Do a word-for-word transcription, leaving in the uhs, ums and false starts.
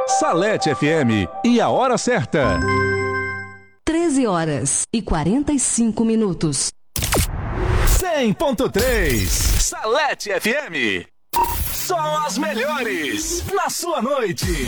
Salete F M e a hora certa. treze horas e quarenta e cinco minutos. cem ponto três Salete F M. Só as melhores na sua noite.